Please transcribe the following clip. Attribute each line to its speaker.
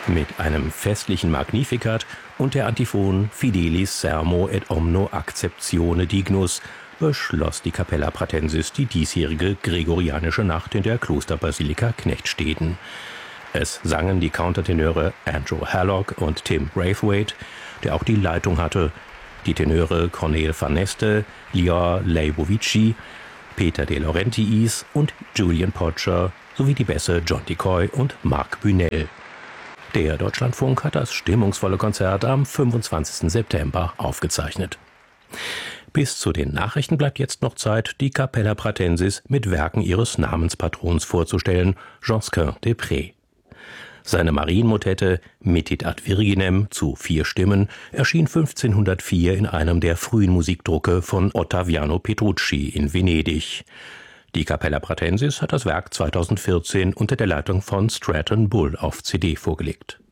Speaker 1: Mit einem festlichen Magnificat und der Antiphon Fidelis sermo et omno acceptione dignus beschloss die Cappella Pratensis die diesjährige gregorianische Nacht in der Klosterbasilika Knechtsteden. Es sangen die Countertenöre Andrew Hallock und Tim Braithwaite, der auch die Leitung hatte, die Tenöre Cornel van Neste, Lior Leibovici, Peter de Laurentiis und Julian Podger sowie die Bässe John Decoy und Marc Bunel. Der Deutschlandfunk hat das stimmungsvolle Konzert am 25. September aufgezeichnet. Bis zu den Nachrichten bleibt jetzt noch Zeit, die Cappella Pratensis mit Werken ihres Namenspatrons vorzustellen, Josquin des Prés. Seine Marienmotette Metit ad Virginem zu 4 Stimmen erschien 1504 in einem der frühen Musikdrucke von Ottaviano Petrucci in Venedig. Die Cappella Pratensis hat das Werk 2014 unter der Leitung von Stratton Bull auf CD vorgelegt.